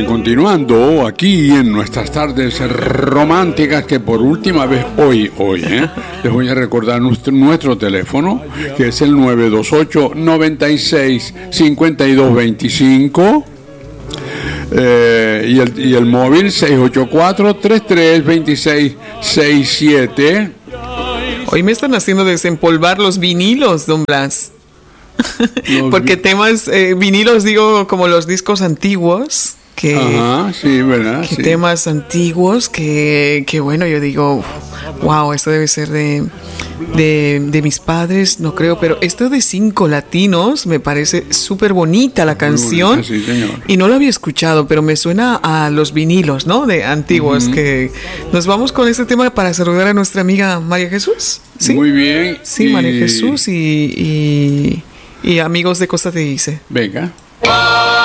continuando aquí en nuestras tardes románticas, que por última vez hoy, les voy a recordar nuestro teléfono, que es el 928-96-5225 y el móvil 684-332667. Hoy me están haciendo desempolvar los vinilos, don Blas. Porque temas, vinilos digo como los discos antiguos. Ajá, sí, ¿verdad? Que sí. Temas antiguos que bueno, yo digo, wow, esto debe ser de mis padres, no creo, pero esto de 5 latinos me parece súper bonita la canción. Bonita, sí, señor. Y no lo había escuchado, pero me suena a los vinilos, ¿no? De antiguos, que nos vamos con este tema para saludar a nuestra amiga María Jesús. ¿Sí? Muy bien. Sí, María Jesús y amigos de Costa Te Dice. Venga.